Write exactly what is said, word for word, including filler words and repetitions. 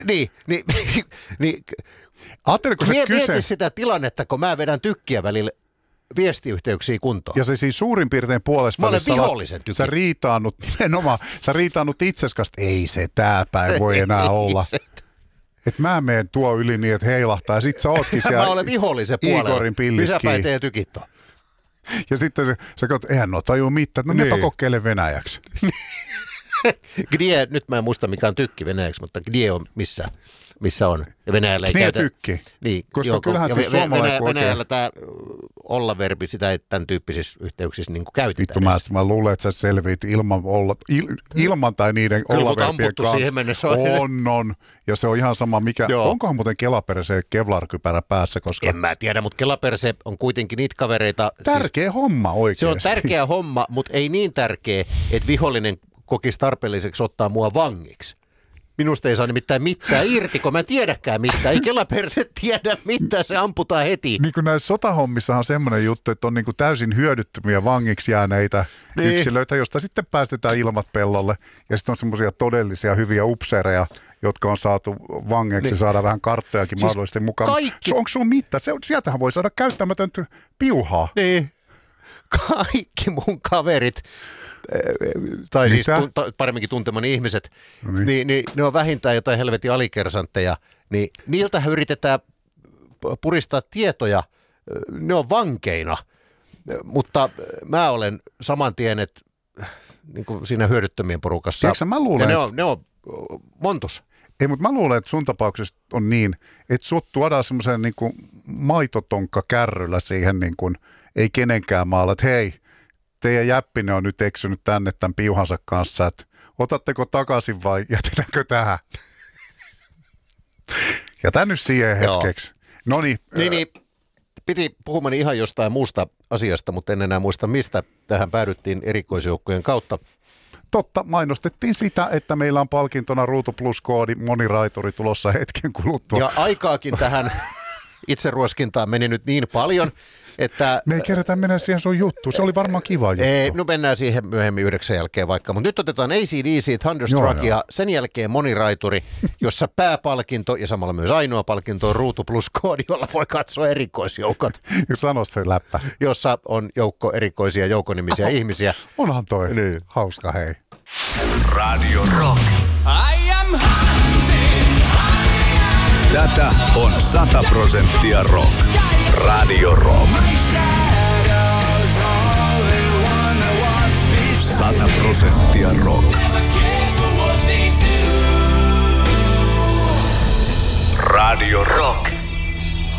Niin, niin, niin Ajatteliko se mie, kyse... mieti sitä tilannetta, kun mä vedän tykkiä välillä viestiyhteyksiä kuntoon. Ja se siis suurin piirtein puolesta välissä... Mä olen vihollisen tykin. Sä riitaannut, nimenomaan, sä riitaannut itseskas, ei se tää päin voi enää olla. Että mä menen tuo yli niin, että heilahtaa ja sit sä ootkin siellä... Mä olen vihollisen puolella. Igorin pilliskiin. Missä päin teidän tykit on? Ja sitten sä katsot, eihän no tajuu mitään, no niin. Nepä kokeile venäjäksi. Gdje, nyt mä en muista mikä on tykki venäjäksi, mutta gdje on missä, missä on. Ja Venäjällä ei Gdje käytä... tykki. Niin, koska joo, kyllähän ja siis Venäjä, suomalainen Venäjällä tämä olla-verbi, sitä ei tämän tyyppisissä yhteyksissä niin kuin käytetään. Vittu, mä, mä luulen, että sä selviit ilman, olla, il, ilman tai niiden olla-verbien kanssa. Siihen mennessä on. On, on. Ja se on ihan sama, mikä... Joo. Onkohan muuten kelaperse kevlarkypärä päässä, koska... En mä tiedä, mutta kelaperse on kuitenkin niitä kavereita... Tärkeä siis, homma oikeasti. Se on tärkeä homma, mutta ei niin tärkeä, että vihollinen kokisi tarpeelliseksi ottaa mua vangiksi. Minusta ei saa nimittäin mitään irti, kun mä en tiedäkään mitään. Ei kelaperse tiedä mitään, se amputaan heti. Niin kuin näissä sotahommissahan on semmoinen juttu, että on niin kuin täysin hyödyttömiä vangiksi jääneitä niin. yksilöitä, joista sitten päästetään ilmat pellolle. Ja sitten on semmoisia todellisia hyviä upseereja, jotka on saatu vangeiksi niin. saada vähän karttojakin siis mahdollisesti mukaan. Kaikki... Onko sulla mitään? Se, sieltähän voi saada käyttämätöntä piuhaa. Niin. Kaikki mun kaverit, tai Mitä? siis tun, paremminkin tuntemani ihmiset, no niin. Niin, niin, ne on vähintään jotain helvetin alikersantteja, niin niiltähän yritetään puristaa tietoja, ne on vankeina, mutta mä olen saman tien, että niin kuin siinä hyödyttömien porukassa, Tiedätkö, mä luulen, ne on, ne on montus. Ei, mutta mä luulen, että sun tapauksessa on niin, että sut tuodaan semmoisen niin kuin maitotonkka kärryllä siihen niin kuin ei kenenkään maalla, että hei, teidän jäppinen on nyt eksynyt tänne tämän piuhansa kanssa, että otatteko takaisin vai jätetäänkö tähän? Jätän nyt siihen hetkeksi. Noniin. Niin, niin, piti puhumani ihan jostain muusta asiasta, mutta en enää muista mistä. Tähän päädyttiin erikoisjoukkojen kautta. Totta, mainostettiin sitä, että meillä on palkintona Ruutu Plus-koodi moniraituri tulossa hetken kuluttua. Ja aikaakin tähän itseruoskintaan meni nyt niin paljon, että... Me ei kerätä mennä siihen sun juttuun. Se oli varmaan kiva juttu. Ei, no mennään siihen myöhemmin yhdeksän jälkeen vaikka. Mutta nyt otetaan A C D C, Thunderstruck joo, ja joo. sen jälkeen moniraituri, jossa pääpalkinto ja samalla myös ainoa palkinto on Ruutu Plus-koodi, jolla voi katsoa erikoisjoukot. Sano se läppä. Jossa on joukko erikoisia joukonimisiä oh, ihmisiä. Onhan toi. Niin. Hauska, hei. Radio Rock. I am hunting. Tätä on sata prosenttia rock. Radio Rock. Sata prosenttia rock. Radio Rock.